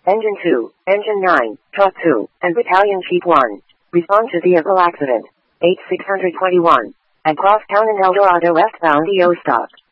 Engine 2, Engine 9, Truck 2, and Battalion Chief 1. Respond to vehicle accident. 8621. At Crosstown and El Dorado westbound EO stop.